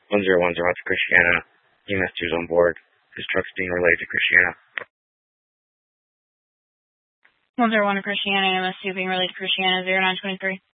1010 to Christiana. EMS 2 is on board. This truck's being relayed to Christiana. 101 to Christiana, EMS 2 being relayed to Christiana, 0923.